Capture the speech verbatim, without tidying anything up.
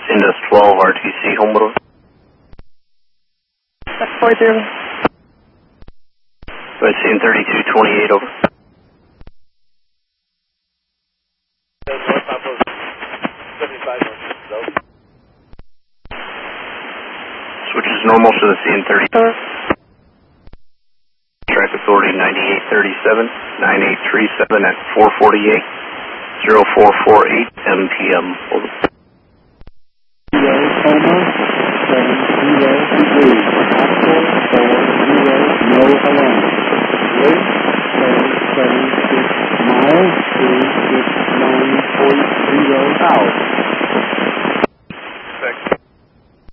Indus twelve, R T C, home over. four zero. Go ahead, C N thirty-two twenty-eight, over. Switches normal to the C N thirty. Track authority ninety-eight thirty-seven, nine eight three seven at four forty-eight, zero four four eight M P M, over. Zero, Coma, seven, zero, three, Oscar, four, zero, no alarm. Wind, seven, seven, six miles, two, six, nine, point zero, out.